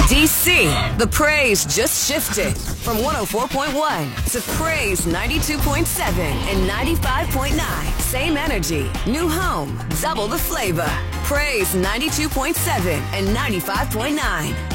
DC, the praise just shifted from 104.1 to praise 92.7 and 95.9. Same energy, new home, double the flavor. Praise 92.7 and 95.9.